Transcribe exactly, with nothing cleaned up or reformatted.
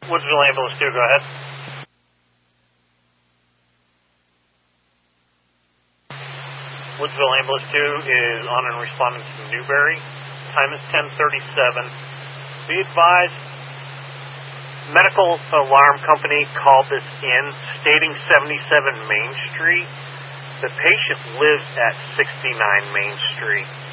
Woodsville Ambulance two, go ahead. Woodsville Ambulance two is on and responding to Newberry. Time is ten thirty-seven. Be advised, medical alarm company called this in stating seventy-seven Main Street. The patient lives at sixty-nine Main Street.